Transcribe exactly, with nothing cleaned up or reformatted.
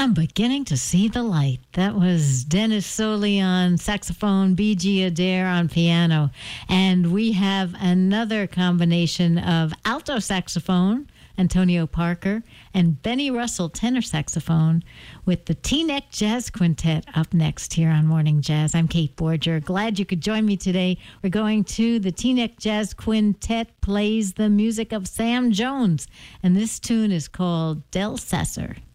I'm beginning to see the light. That was Dennis Soley on saxophone, B G Adair on piano. And we have another combination of alto saxophone, Antonio Parker, and Benny Russell tenor saxophone with the Teaneck Jazz Quintet up next here on Morning Jazz. I'm Kate Borger. Glad you could join me today. We're going to the Teaneck Jazz Quintet plays the music of Sam Jones, and this tune is called Del Sasser.